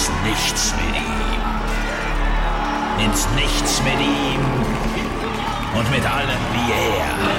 ins Nichts mit ihm. Ins Nichts mit ihm und mit allem wie er.